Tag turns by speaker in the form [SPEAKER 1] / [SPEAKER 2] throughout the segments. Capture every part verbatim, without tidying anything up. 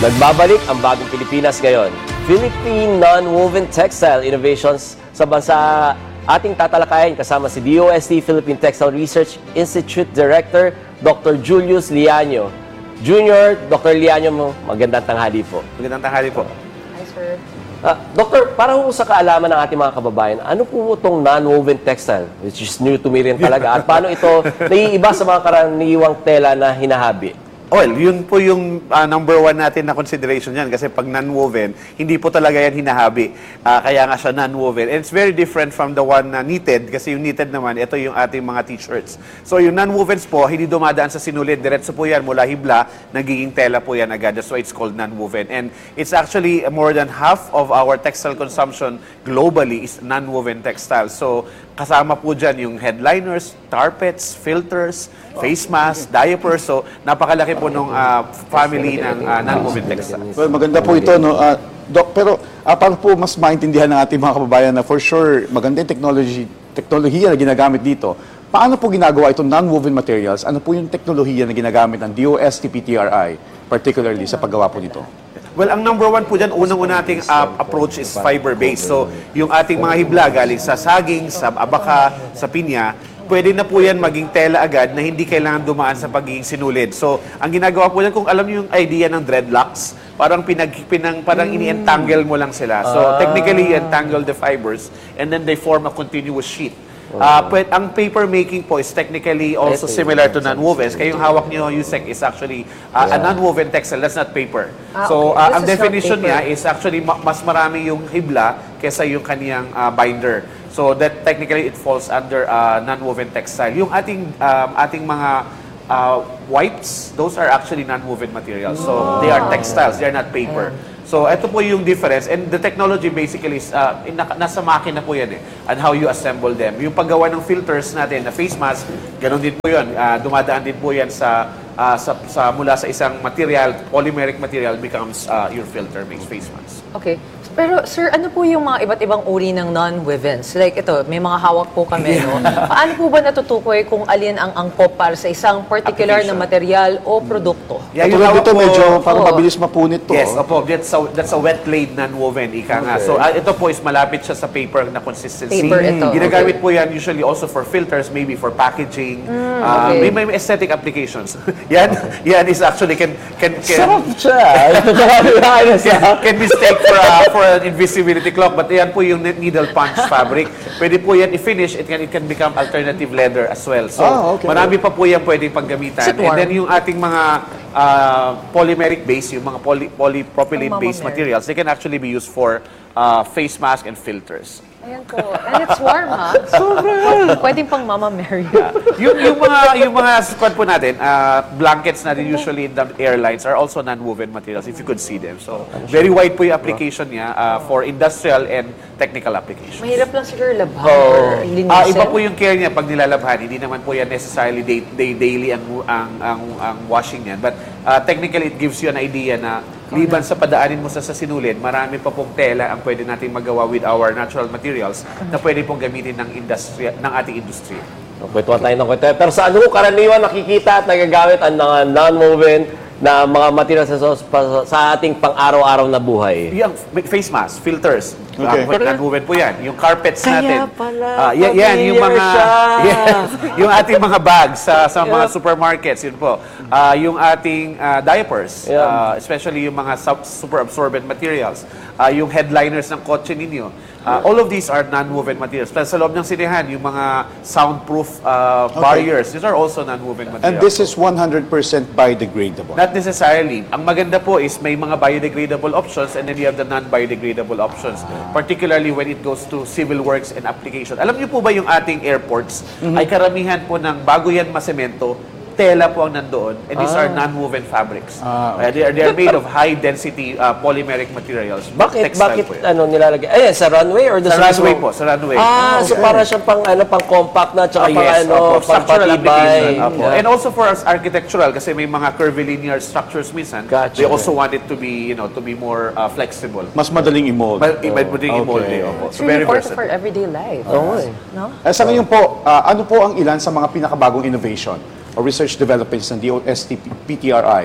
[SPEAKER 1] Nagbabalik ang bagong Pilipinas ngayon. Philippine Non-Woven Textile Innovations sa bansa ating tatalakayin kasama si D O S T Philippine Textile Research Institute Director Doctor Julius Liaño. Junior, Doctor Liaño, magandang tanghali po.
[SPEAKER 2] Magandang tanghali po.
[SPEAKER 3] Hi, sir.
[SPEAKER 1] Uh, Doctor, para ho sa kaalaman ng ating mga kababayan, ano po itong non-woven textile, which is new to me rin talaga, at paano ito naiiba sa mga karaniwang tela na hinahabi?
[SPEAKER 2] Well, yun po yung uh, number one natin na consideration yan kasi pag non-woven, hindi po talaga yan hinahabi. Uh, kaya nga siya non-woven. And it's very different from the one na knitted kasi yung knitted naman, ito yung ating mga t-shirts. So yung non-wovens po, hindi dumadaan sa sinulid. Diretso po yan mula hibla, nagiging tela po yan agad. That's why it's called non-woven. And it's actually more than half of our textile consumption globally is non-woven textile. So kasama po dyan yung headliners, carpets, filters, face masks, diapers. So napakalaki po nung uh, family ng uh, non-woven textile.
[SPEAKER 4] Well, maganda po ito, no? Uh, Doc, pero uh, para po mas maintindihan ng ating mga kababayan na for sure maganda yung technology, teknolohiya na ginagamit dito. Paano po ginagawa itong non-woven materials? Ano po yung teknolohiya na ginagamit ng D O S T P T R I, particularly sa paggawa po nito?
[SPEAKER 2] Well, ang number one po dyan, unang-una nating uh, approach is fiber-based. So, yung ating mga hibla galing sa saging, sa abaka, sa pinya, pwede na po yan maging tela agad na hindi kailangan dumaan sa pagiging sinulid. So, ang ginagawa po yan, kung alam niyo yung idea ng dreadlocks, parang pinag, pinang, parang ini-entangle mo lang sila. So, technically, you entangle the fibers and then they form a continuous sheet. Uh, pwede, ang paper making po is technically also similar to non-wovens. Kaya yung hawak niyo, Yusek, is actually uh, a non-woven textile. That's not paper.
[SPEAKER 3] Ah,
[SPEAKER 2] so,
[SPEAKER 3] okay.
[SPEAKER 2] uh, ang
[SPEAKER 3] This is not
[SPEAKER 2] definition
[SPEAKER 3] paper.
[SPEAKER 2] niya is actually ma mas marami yung hibla kesa yung kaniyang uh, binder. So, that technically it falls under uh, non-woven textile. Yung ating, um, ating mga uh, wipes, those are actually non-woven materials. So, they are textiles. They are not paper. So, ito po yung difference. And the technology basically is, uh, in, nasa makina po yan eh, and how you assemble them. Yung paggawa ng filters natin, na face mask, ganun din po yun. Uh, dumadaan din po yan sa, uh, sa, sa, mula sa isang material, polymeric material becomes uh, your filter, makes face mask.
[SPEAKER 3] Okay. Pero, sir, ano po yung mga iba't ibang uri ng non-wovens? Like ito, may mga hawak po kami, no? Paano po ba natutukoy kung alin ang angkop para sa isang particular na material o produkto?
[SPEAKER 2] Yeah,
[SPEAKER 4] At
[SPEAKER 2] yung
[SPEAKER 4] tulad
[SPEAKER 2] hawak
[SPEAKER 4] dito,
[SPEAKER 2] po-
[SPEAKER 4] medyo parang
[SPEAKER 3] Oo.
[SPEAKER 4] mabilis mapunit to.
[SPEAKER 2] Yes,
[SPEAKER 4] oh.
[SPEAKER 2] opo. That's a, that's a wet laid non-woven, ika nga. So, uh, ito po is malapit siya sa paper na consistency.
[SPEAKER 3] Paper ito,
[SPEAKER 2] Ginagamit po yan usually also for filters, maybe for packaging. uh,
[SPEAKER 3] okay.
[SPEAKER 2] may, may aesthetic applications. yan, yan is actually can can can,
[SPEAKER 1] Sarap siya!
[SPEAKER 2] can, can mistake for a, for an invisibility clock, but yan po yung needle punch fabric. Pwede po yan i-finish, it can it can become alternative leather as well. So,
[SPEAKER 4] Ah, okay.
[SPEAKER 2] marami pa po yan pwedeng paggamitan.
[SPEAKER 3] Is it
[SPEAKER 2] And
[SPEAKER 3] warm?
[SPEAKER 2] then yung ating mga uh, polymeric base, yung mga poly, polypropylene based
[SPEAKER 3] Mama Mary.
[SPEAKER 2] materials, they can actually be used for uh, face mask and filters.
[SPEAKER 3] Ayan po. And it's warm, ha? Sobra! Pwedeng pang Mama Mary.
[SPEAKER 2] yung, yung mga yung mga squad po natin, uh, blankets natin usually in the airlines are also non-woven materials if you could see them. So, very wide po yung application niya uh, for industrial and technical applications.
[SPEAKER 3] Mahirap lang siguro labhan
[SPEAKER 1] Oo.
[SPEAKER 3] or linisin.
[SPEAKER 2] Ah, iba po yung care niya pag nilalabhan. Hindi naman po yan necessarily day, day, daily ang, ang, ang, ang washing yan. But uh, technically, it gives you an idea na liban sa padaanin mo sa, sa sinulid, marami pa pong tela ang pwede natin magawa with our natural materials na pwede pong gamitin ng, industry, ng ating industriya.
[SPEAKER 1] Kwentuhan tayo ng kwentuhan. Pero sa ano karaniwan nakikita at nagagamit ang mga non-woven na mga materials sa, sa, sa ating pang-araw-araw na buhay?
[SPEAKER 2] Yung face mask, filters,
[SPEAKER 4] Okay.
[SPEAKER 2] uh, non-woven po yan. Yung carpets
[SPEAKER 1] Kaya
[SPEAKER 2] natin.
[SPEAKER 1] pala,
[SPEAKER 2] ah, yan, yan, yung mga,
[SPEAKER 1] familiar siya.
[SPEAKER 2] yes, yung ating mga bags sa, sa mga supermarkets, yun po. Ah, yung ating ah, diapers,
[SPEAKER 1] Yeah.
[SPEAKER 2] ah, especially yung mga sub- super absorbent materials. Ah, yung headliners ng kotse ninyo. Ah, all of these are non-woven materials. Plus, sa loob ng sinehan, yung mga soundproof ah, barriers, these are also non-woven materials.
[SPEAKER 4] And this is one hundred percent biodegradable.
[SPEAKER 2] Not necessarily. Ang maganda po is may mga biodegradable options and then you have the non-biodegradable options. Particularly when it goes to civil works and application. Alam niyo po ba yung ating airports ay karamihan po ng bago yan masemento, tela po ang nandoon. And these are non-woven fabrics.
[SPEAKER 4] Ah,
[SPEAKER 2] Uh, they, are, they are made of high-density uh, polymeric materials.
[SPEAKER 1] Bakit
[SPEAKER 2] Textile
[SPEAKER 1] bakit
[SPEAKER 2] po yan.
[SPEAKER 1] ano nilalagay? Ayan, sa runway or the
[SPEAKER 2] Sa runway po, sa runway.
[SPEAKER 1] Ah, so para siyang pang ano pang compact na tsaka
[SPEAKER 2] Ah,
[SPEAKER 1] pang
[SPEAKER 2] yes,
[SPEAKER 1] ano,
[SPEAKER 2] opo,
[SPEAKER 1] pang
[SPEAKER 2] structural
[SPEAKER 1] patibay.
[SPEAKER 2] application. Opo.
[SPEAKER 1] Yeah.
[SPEAKER 2] And also for us architectural kasi may mga curvilinear structures minsan.
[SPEAKER 1] Gotcha.
[SPEAKER 2] They also want it to be, you know, to be more uh, flexible.
[SPEAKER 4] Mas madaling i-mold.
[SPEAKER 2] But iba po din
[SPEAKER 4] Okay.
[SPEAKER 2] i-mold eh, opo.
[SPEAKER 3] It's
[SPEAKER 2] So
[SPEAKER 3] really
[SPEAKER 2] very
[SPEAKER 3] important for
[SPEAKER 2] versatile.
[SPEAKER 3] everyday life.
[SPEAKER 1] Oo eh.
[SPEAKER 3] No?
[SPEAKER 4] Eh, sa ngayon po, ah, ano po ang ilan sa mga pinakabagong innovation o research developments ng D O S T P T R I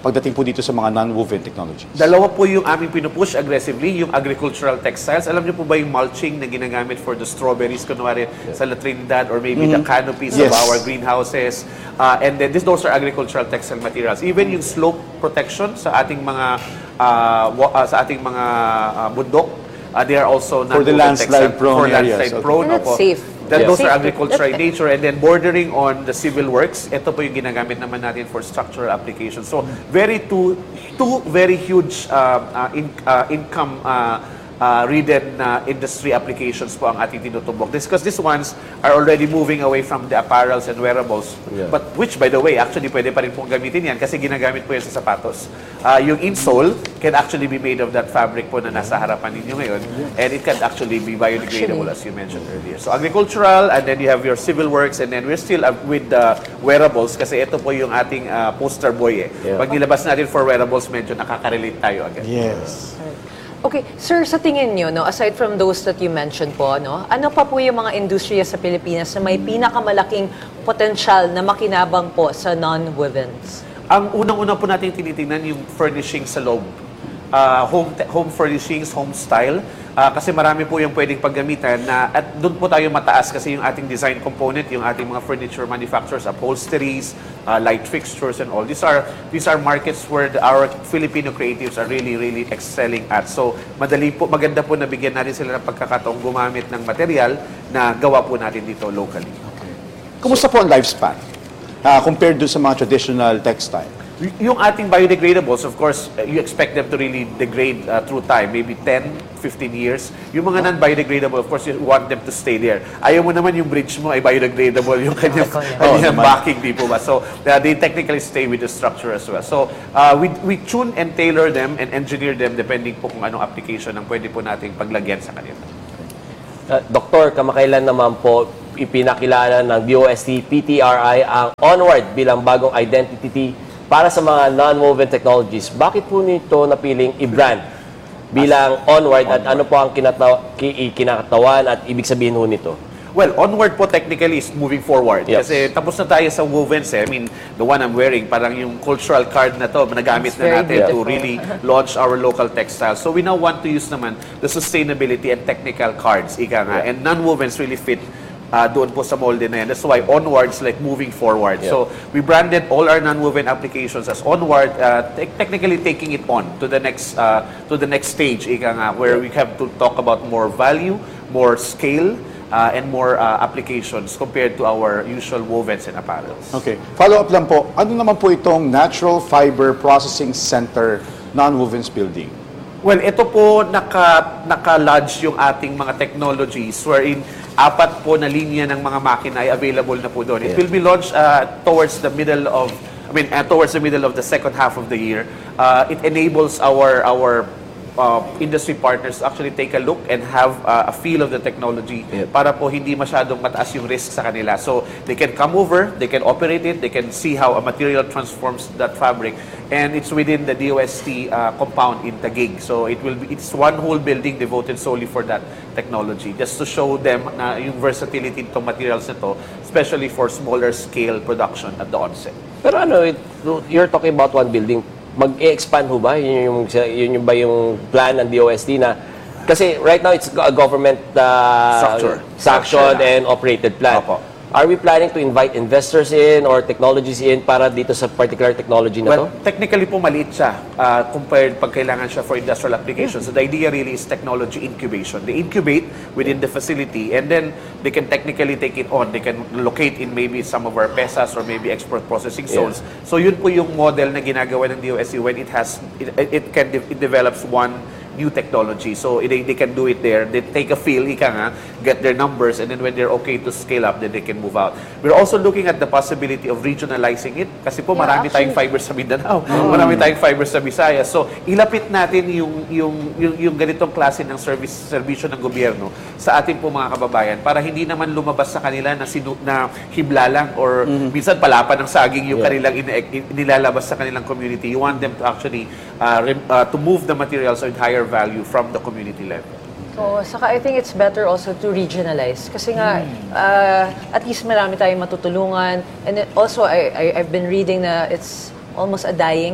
[SPEAKER 4] pagdating po dito sa mga non-woven technologies?
[SPEAKER 2] Dalawa po yung aming pinupush aggressively, yung agricultural textiles. Alam niyo po ba yung mulching na ginagamit for the strawberries, kunwari sa La Trinidad, or maybe the canopies
[SPEAKER 4] Yes.
[SPEAKER 2] of our greenhouses. Uh, and then this, those are agricultural textile materials. Even yung slope protection sa ating mga uh, wa- uh, sa ating mga uh, bundok, uh, they are also
[SPEAKER 4] For the
[SPEAKER 2] non-woven
[SPEAKER 4] landslide
[SPEAKER 2] textile-
[SPEAKER 4] prone
[SPEAKER 2] for
[SPEAKER 4] areas.
[SPEAKER 2] landslide
[SPEAKER 4] Okay.
[SPEAKER 2] prone.
[SPEAKER 3] And that's
[SPEAKER 2] opo.
[SPEAKER 3] safe.
[SPEAKER 2] That
[SPEAKER 1] Yeah.
[SPEAKER 2] those are
[SPEAKER 3] Safe.
[SPEAKER 2] agricultural in
[SPEAKER 3] That's-
[SPEAKER 2] nature, and then bordering on the civil works, ito po yung ginagamit naman natin for structural applications. So very two two very huge uh, uh, in, uh, income uh, uh, ridden uh, industry applications po ang ating tinutumbok. This because these ones are already moving away from the apparels and wearables,
[SPEAKER 1] Yeah.
[SPEAKER 2] but which by the way actually pwede pa rin pong gamitin yan kasi ginagamit po yan sa sapatos. Uh, yung insole can actually be made of that fabric po na nasa harapan ninyo ngayon, and it can actually be biodegradable as you mentioned earlier. So agricultural, and then you have your civil works, and then we're still uh, with the wearables kasi ito po yung ating uh, poster boy eh.
[SPEAKER 1] Yeah.
[SPEAKER 2] Pag nilabas natin for wearables, medyo nakaka-relate tayo agad.
[SPEAKER 4] Yes.
[SPEAKER 3] Okay, sir, sa tingin nyo, no, aside from those that you mentioned po, no, ano pa po yung mga industriya sa Pilipinas na may pinakamalaking potensyal na makinabang po sa non-wovens?
[SPEAKER 2] Ang unang-una po natin tinitingnan yung furnishing sa loob. Uh, home home furnishings, home style. Uh, kasi marami po yung pwedeng paggamitan na at doon po tayo mataas kasi yung ating design component, yung ating mga furniture manufacturers, upholsteries, uh, light fixtures and all. These are these are markets where the, our Filipino creatives are really really excelling at. So madali po, maganda po na bigyan natin sila ng pagkakataong gumamit ng material na gawa po natin dito locally.
[SPEAKER 4] Kumusta po ang lifespan ah, compared dun sa mga traditional textile?
[SPEAKER 2] Y- Yung ating biodegradables, of course, uh, you expect them to really degrade uh, through time, maybe ten, fifteen years. Yung mga non-biodegradable, of course, you want them to stay there. Ayaw mo naman yung bridge mo ay biodegradable, yung kanyang,
[SPEAKER 3] Oh,
[SPEAKER 2] kanyang
[SPEAKER 4] naman.
[SPEAKER 2] backing, di po ba? So, uh, they technically stay with the structure as well. So, uh, we, we tune and tailor them and engineer them depending po kung anong application ang pwede po nating paglagyan sa kanila.
[SPEAKER 1] Uh, Doktor, kamakailan naman po ipinakilala ng D O S T P T R I ang Onward bilang bagong identity para sa mga non-woven technologies. Bakit po nito napiling i-brand bilang Onward at ano po ang kinataw, ki, kinakatawan at ibig sabihin ho nito?
[SPEAKER 2] Well, Onward po technically is moving forward.
[SPEAKER 1] Yes.
[SPEAKER 2] Kasi tapos na tayo sa wovens eh. I mean, the one I'm wearing, parang yung cultural card na to, nagamit
[SPEAKER 3] It's
[SPEAKER 2] na
[SPEAKER 3] very
[SPEAKER 2] natin to
[SPEAKER 3] beautiful.
[SPEAKER 2] really launch our local textiles. So we now want to use naman the sustainability and technical cards, ika nga. And non-wovens really fit uh, doon po sa molde na yan. That's why Onward's like moving forward.
[SPEAKER 1] Yeah.
[SPEAKER 2] So we branded all our non-woven applications as Onward, uh, te- technically taking it on to the next uh, to the next stage, ika nga, where we have to talk about more value, more scale, uh, and more uh, applications compared to our usual wovens and apparels.
[SPEAKER 4] Okay. Follow-up lang po, ano naman po itong Natural Fiber Processing Center non-wovens building?
[SPEAKER 2] Well, ito po naka, naka-lodge yung ating mga technologies wherein apat po na linya ng mga makina ay available na po doon. It
[SPEAKER 1] Yeah.
[SPEAKER 2] will be launched uh, towards the middle of, I mean, uh, towards the middle of the second half of the year. Uh, it enables our our uh, industry partners to actually take a look and have uh, a feel of the technology
[SPEAKER 1] Yeah.
[SPEAKER 2] para po hindi masyadong mataas yung risk sa kanila. So they can come over, they can operate it, they can see how a material transforms that fabric, and it's within the D O S T uh, compound in Taguig. So it will be, it's one whole building devoted solely for that technology, just to show them na yung versatility nitong materials nito, especially for smaller scale production at the onset.
[SPEAKER 1] Pero ano, it, you're talking about one building. Mag-expand ho ba? Yun yung, yun yung ba yung plan ng D O S T na kasi right now it's a government uh,
[SPEAKER 2] Structure.
[SPEAKER 1] sanctioned
[SPEAKER 2] Structure.
[SPEAKER 1] and operated plan.
[SPEAKER 2] Opo.
[SPEAKER 1] Are we planning to invite investors in or technologies in para dito sa particular technology na
[SPEAKER 2] Well,
[SPEAKER 1] to?
[SPEAKER 2] technically po maliit siya uh, compared pag kailangan siya for industrial applications. So the idea really is technology incubation. They incubate within the facility and then they can technically take it on. They can locate in maybe some of our PESAs or maybe export processing zones. So yun po yung model na ginagawa ng D O S T when it has it, it can de- it develops one new technology. So they, they can do it there. They take a feel, ika nga, get their numbers, and then when they're okay to scale up, then they can move out. We're also looking at the possibility of regionalizing it. Kasi po
[SPEAKER 3] Yeah,
[SPEAKER 2] marami tayong
[SPEAKER 3] actually-
[SPEAKER 2] fibers sa Mindanao, marami tayong fibers sa Visayas. So ilapit natin yung, yung, yung, yung ganitong klase ng service, serbisyo ng gobyerno sa ating po mga kababayan para hindi naman lumabas sa kanila na, sinu, na hibla lang or minsan palapan ng saging yung
[SPEAKER 1] Yeah.
[SPEAKER 2] kanilang ine- in- nilalabas sa kanilang community. You want them to actually uh, rem- uh, to move the materials with higher value from the community level.
[SPEAKER 3] So, saka I think it's better also to regionalize. Kasi nga, uh, at least marami tayong matutulungan. And then also, I, I, I've been reading na it's almost a dying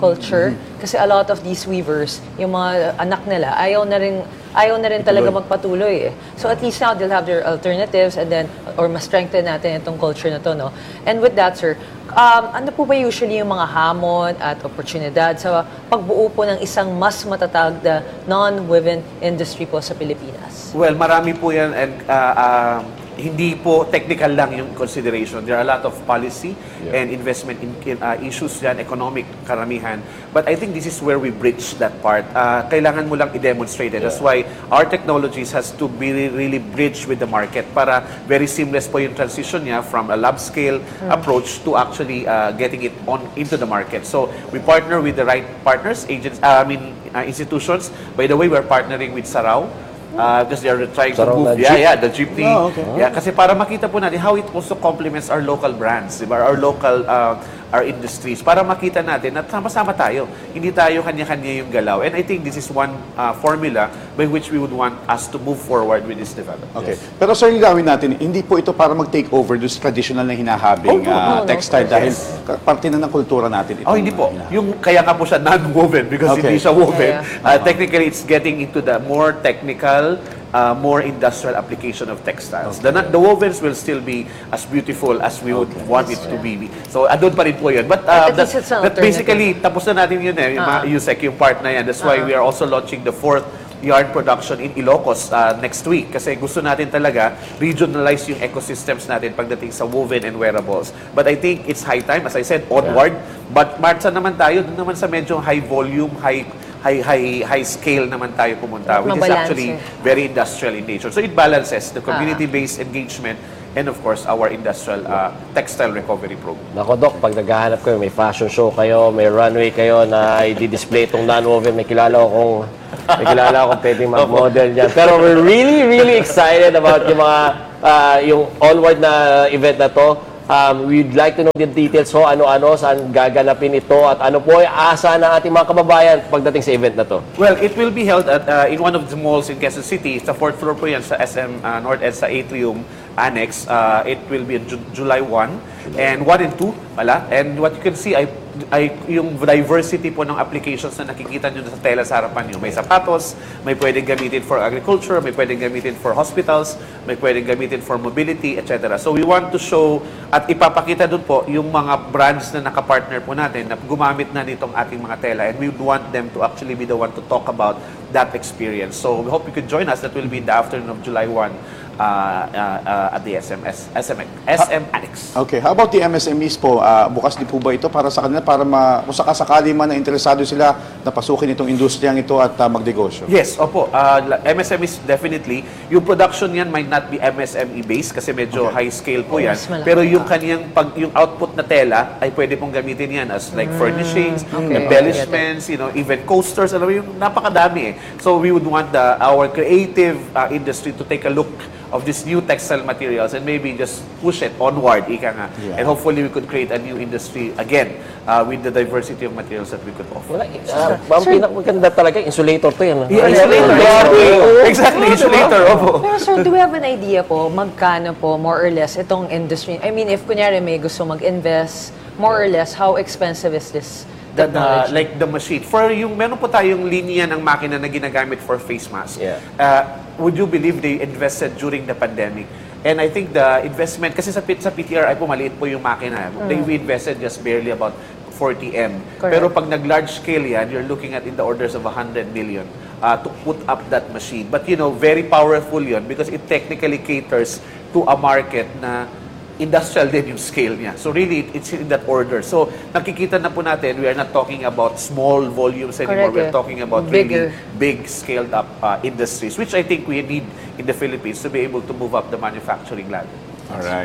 [SPEAKER 3] culture. Kasi a lot of these weavers, yung mga anak nila, ayaw na rin, ayaw na rin talaga magpatuloy eh. So at least now they'll have their alternatives and then, or mas strengthen natin itong culture na to, no? And with that, sir, um, ano po ba usually yung mga hamon at oportunidad sa pagbuo po ng isang mas matatag na non-woven industry po sa Pilipinas?
[SPEAKER 2] Well, marami po yan and uh, uh, hindi po technical lang yung consideration. There are a lot of policy yeah. and investment in, in uh, issues yan, economic karamihan. But I think this is where we bridge that part. Uh, kailangan mo lang i-demonstrate it. Yeah. That's why our technologies has to be really bridged with the market para very seamless po yung transition niya from a lab scale mm. approach to actually uh, getting it on into the market. So we partner with the right partners, agents, uh, I mean uh, institutions. By the way, we're partnering with Sarao. Uh, because they are trying to
[SPEAKER 1] Sarong
[SPEAKER 2] move,
[SPEAKER 1] na
[SPEAKER 2] yeah,
[SPEAKER 1] jeep?
[SPEAKER 2] yeah, the jeepney.
[SPEAKER 4] Oh, okay.
[SPEAKER 2] Yeah, kasi para makita po natin how it also complements our local brands, diba? Our local, uh, our industries. Para makita natin na sama-sama tayo. Hindi tayo kanya-kanya yung galaw. And I think this is one uh, formula by which we would want us to move forward with this development.
[SPEAKER 4] Okay. Pero sir, yung gawin natin, hindi po ito para mag-take over doon sa traditional na hinahabing
[SPEAKER 2] Oh, no,
[SPEAKER 4] ah,
[SPEAKER 3] no, no.
[SPEAKER 4] textile dahil ka- parte na ng kultura natin ito.
[SPEAKER 2] Oh, hindi po. Yung kaya nga po siya non-woven because
[SPEAKER 4] Okay.
[SPEAKER 2] hindi siya woven.
[SPEAKER 3] Yeah,
[SPEAKER 2] Uh, technically, it's getting into the more technical, uh, more industrial application of textiles. The, the wovens will still be as beautiful as we would want it to be. So, andun pa rin po yun. But, uh,
[SPEAKER 3] At
[SPEAKER 2] that,
[SPEAKER 3] least it's an
[SPEAKER 2] that basically,
[SPEAKER 3] alternative.
[SPEAKER 2] tapos na natin yun eh, yung, uh-huh. Yusek, yung part na yan. That's why
[SPEAKER 3] Uh-huh.
[SPEAKER 2] we are also launching the fourth yarn production in Ilocos uh, next week. Kasi gusto natin talaga regionalize yung ecosystems natin pagdating sa woven and wearables. But I think it's high time, as I said, onward. But marcha naman tayo, dun naman sa medyo high volume, high high high high scale naman tayo pumunta, which is
[SPEAKER 3] Mabalanse.
[SPEAKER 2] actually very industrial in nature. So it balances the community-based engagement and of course our industrial uh, textile recovery program.
[SPEAKER 1] Nako, Doc, pag naghahanap kayo, may fashion show kayo, may runway kayo na i-display itong non-woven, may kilala akong may kilala akong pwedeng mag-model dyan. Pero we're really, really excited about yung mga uh, yung onward na event na to. Um, we'd like to know the details ho, ano-ano, saan gaganapin ito, at ano po ay asa ng ating mga kababayan pagdating sa event na to.
[SPEAKER 2] Well, it will be held at uh, in one of the malls in Quezon City. Sa fourth floor po yan sa S M uh, North Ed sa Atrium Annex. Uh, it will be on Ju- July first and one and two pala. And what you can see ay, ay yung diversity po ng applications na nakikita nyo sa tela sa harapan nyo. May sapatos, may pwedeng gamitin for agriculture, may pwedeng gamitin for hospitals, may pwedeng gamitin for mobility, et cetera. So we want to show at ipapakita dun po yung mga brands na nakapartner po natin na gumamit na nitong ating mga tela, and we would want them to actually be the one to talk about that experience. So we hope you could join us. That will be in the afternoon of July first uh, uh, uh, at the S M S, S M, S M Annex.
[SPEAKER 4] Okay, how about the M S M Es po? Ah, bukas din po ba ito para sa kanila, para ma, kung sakasakali man na interesado sila na pasukin itong industriyang ito at ah, magnegosyo?
[SPEAKER 2] Yes, opo. Uh, M S M is definitely, yung production yan might not be M S M E based kasi medyo high scale po yan.
[SPEAKER 3] Mas malaki.
[SPEAKER 2] Pero yung kaniyang pag yung output na tela ay pwede pong gamitin yan as like furnishings,
[SPEAKER 3] okay.
[SPEAKER 2] embellishments, you know, even coasters, alam mo yung napakadami eh. So we would want the our creative uh, industry to take a look of these new textile materials and maybe just push it onward, ika nga.
[SPEAKER 4] Yeah.
[SPEAKER 2] And hopefully we could create a new industry again uh, with the diversity of materials that we could offer.
[SPEAKER 1] Wala, uh, ang pinakamaganda talaga, insulator to yan.
[SPEAKER 2] Yeah, insulator. Exactly, insulator. Opo.
[SPEAKER 3] Pero sir, do we have an idea po, magkano po, more or less, itong industry? I mean, if kunyari may gusto mag-invest, more or less, how expensive is this
[SPEAKER 2] The, the,
[SPEAKER 3] technology?
[SPEAKER 2] like the machine. For yung, meron po tayong linya ng makina na ginagamit for face mask.
[SPEAKER 1] Yeah.
[SPEAKER 2] Uh, would you believe they invested during the pandemic? And I think the investment, kasi sa, P- sa P T R I po, maliit po yung makina. They, we invested just barely about forty M.
[SPEAKER 3] Correct.
[SPEAKER 2] Pero pag nag-large scale yan, you're looking at in the orders of one hundred million uh, to put up that machine. But you know, very powerful yun because it technically caters to a market na industrial din yung scale niya. So really, it's in that order. So nakikita na po natin, we are not talking about small volumes anymore.
[SPEAKER 3] Correct,
[SPEAKER 2] We're
[SPEAKER 3] yeah.
[SPEAKER 2] talking about
[SPEAKER 3] Bigger.
[SPEAKER 2] really big scaled up uh, industries, which I think we need in the Philippines to be able to move up the manufacturing ladder.
[SPEAKER 4] All right.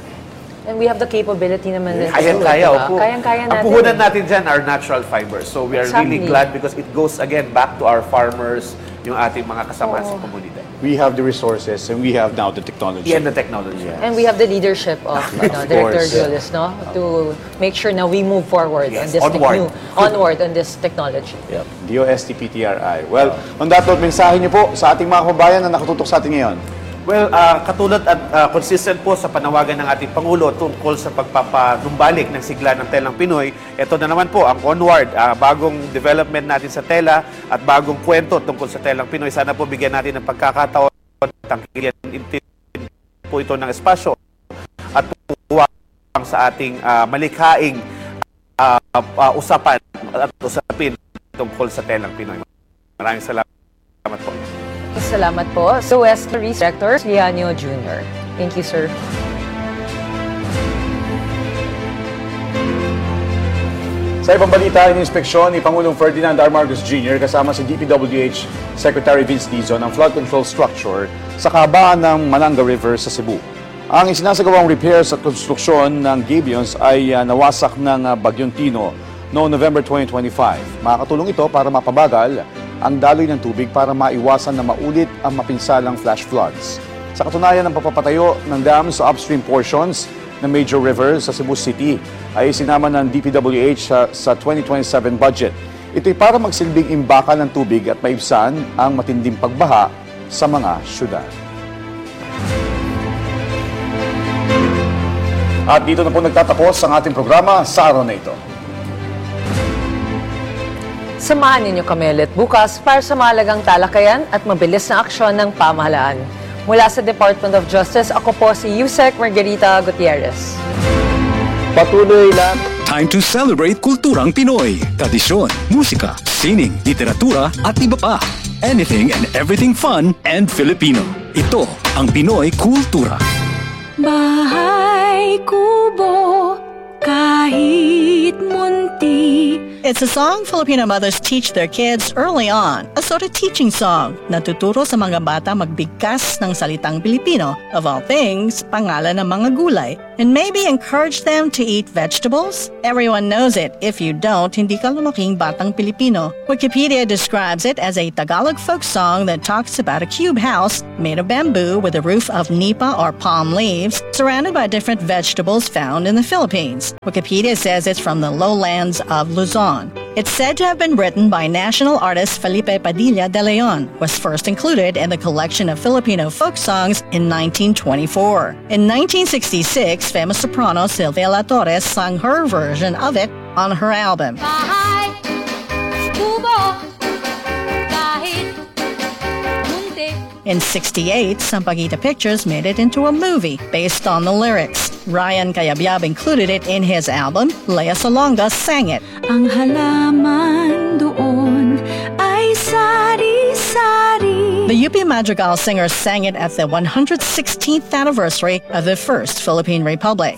[SPEAKER 3] And we have the capability naman din.
[SPEAKER 2] Kayang-kaya,
[SPEAKER 3] diba?
[SPEAKER 2] opo.
[SPEAKER 3] Kayang-kaya natin.
[SPEAKER 2] Ang puhunan natin dyan are natural fibers. So we are really
[SPEAKER 3] Exactly.
[SPEAKER 2] glad because it goes again back to our farmers, yung ating mga kasama sa komunidad.
[SPEAKER 4] We have the resources and we have now the technology.
[SPEAKER 2] And the technology.
[SPEAKER 3] And we have the leadership of, ano, Director
[SPEAKER 4] course.
[SPEAKER 3] Julius, no? To make sure na we move forward on
[SPEAKER 2] Yes,
[SPEAKER 3] this tech-
[SPEAKER 2] onward.
[SPEAKER 3] new, onward on this technology.
[SPEAKER 1] Yep.
[SPEAKER 4] D O S T P T R I. Well, on that note, mensahe niyo po sa ating mga kababayan na nakatutok sa atin ngayon.
[SPEAKER 2] Well, ah, katulad at ah, consistent po sa panawagan ng ating Pangulo tungkol sa pagpapanumbalik ng sigla ng telang Pinoy, ito na naman po ang Onward, ah, bagong development natin sa tela at bagong kwento tungkol sa telang Pinoy. Sana po bigyan natin ng pagkakataon, tangkilian po ito ng espasyo at puwang sa ating ah, malikhaing ah, ah, usapan at usapin tungkol sa telang Pinoy. Maraming salamat po.
[SPEAKER 3] Salamat po. So, West Director Lianio Junior Thank you, sir.
[SPEAKER 4] Sa ibang balita, in-inspeksyon ni Pangulong Ferdinand R. Marcos Junior kasama si D P W H Secretary Vince Dizon ang flood control structure sa kahabaan ng Mananga River sa Cebu. Ang isinasagawang repairs at konstruksyon ng gabions ay uh, nawasak ng uh, Bagyong Tino noong November twenty twenty-five. Makakatulong ito para mapabagal ang daloy ng tubig para maiwasan na maulit ang mapinsalang flash floods. Sa katunayan ng papapatayo ng dam sa upstream portions ng major river sa Cebu City ay sinama ng D P W H sa, sa twenty twenty-seven budget. Ito'y para magsilbing imbakal ng tubig at maibsan ang matinding pagbaha sa mga syudad. At dito na po nagtatapos ang ating programa sa araw na ito.
[SPEAKER 3] Samahan ninyo kami ulit bukas para sa mahalagang talakayan at mabilis na aksyon ng pamahalaan. Mula sa Department of Justice, ako po si Yusek Margarita Gutierrez.
[SPEAKER 1] Patuloy na
[SPEAKER 5] Time to celebrate kulturang Pinoy. Tradisyon, musika, sining, literatura at iba pa. Anything and everything fun and Filipino. Ito ang Pinoy Kultura.
[SPEAKER 6] Bahay kubo, kahit munti.
[SPEAKER 7] It's a song Filipino mothers teach their kids early on. A sort of teaching song. Natuturo sa mga bata magbigkas ng salitang Pilipino. Of all things, pangalan ng mga gulay. And maybe encourage them to eat vegetables? Everyone knows it. If you don't, hindi ka lumaking batang Pilipino. Wikipedia describes it as a Tagalog folk song that talks about a cube house made of bamboo with a roof of nipa or palm leaves, surrounded by different vegetables found in the Philippines. Wikipedia says it's from the lowlands of Luzon. It's said to have been written by national artist Felipe Padilla de Leon, was first included in the collection of Filipino folk songs in nineteen twenty-four. In nineteen sixty-six, famous soprano Silvia La Torres sang her version of it on her album.
[SPEAKER 6] Bahay kubo, kahit munti.
[SPEAKER 7] In sixty-eight, Sampaguita Pictures made it into a movie based on the lyrics. Ryan Cayabyab included it in his album. Lea Salonga sang it.
[SPEAKER 6] Ang halaman doon ay sari-sari.
[SPEAKER 7] The U P Madrigal singers sang it at the one hundred sixteenth anniversary of the First Philippine Republic.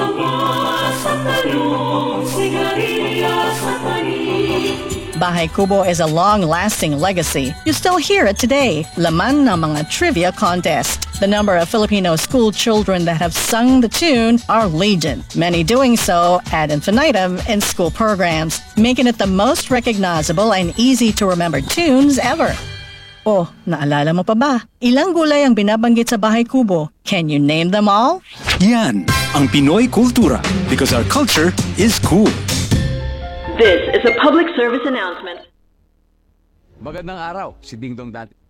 [SPEAKER 7] Bahay Kubo is a long-lasting legacy. You still hear it today. Laman ng mga trivia contest. The number of Filipino school children that have sung the tune are legion. Many doing so ad infinitum in school programs, making it the most recognizable and easy to remember tunes ever. Oh, naalala mo pa ba? Ilang gulay ang binabanggit sa Bahay Kubo? Can you name them all?
[SPEAKER 5] Yan ang Pinoy Kultura because our culture is cool.
[SPEAKER 8] This is a public service announcement.
[SPEAKER 9] Magandang araw, si Dingdong dati.